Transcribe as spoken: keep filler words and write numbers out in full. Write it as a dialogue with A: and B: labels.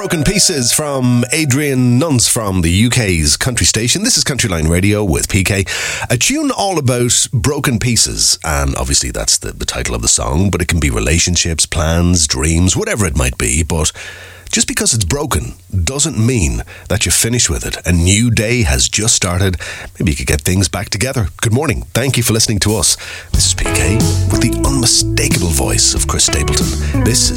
A: Broken Pieces from Adrian Nuns from the U K's country station. This is Countryline Radio with P K. A tune all about broken pieces, and obviously that's the, the title of the song, but it can be relationships, plans, dreams, whatever it might be. But just because it's broken doesn't mean that you're finished with it. A new day has just started. Maybe you could get things back together. Good morning. Thank you for listening to us. This is P K with the unmistakable voice of Chris Stapleton. This is